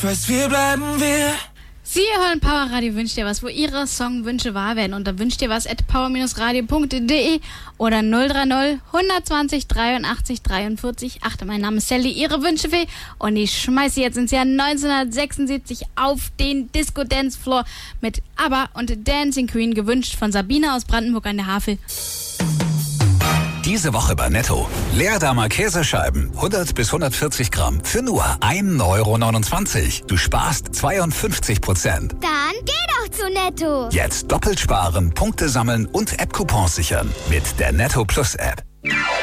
Fest wir bleiben wir. Sie hören Powerradio Wünscht dir was, wo Ihre Songwünsche wahr werden. Und da wünscht ihr was @power-radio.de oder 030 120 83 43. Achte, mein Name ist Sally, Ihre Wünschefee. Und ich schmeiße jetzt ins Jahr 1976 auf den Disco-Dance-Floor mit ABBA und Dancing Queen, gewünscht von Sabine aus Brandenburg an der Havel. Diese Woche bei Netto. Leerdamer Käsescheiben, 100 bis 140 Gramm, für nur 1,29 €. Du sparst 52%. Dann geh doch zu Netto. Jetzt doppelt sparen, Punkte sammeln und App-Coupons sichern mit der Netto Plus App.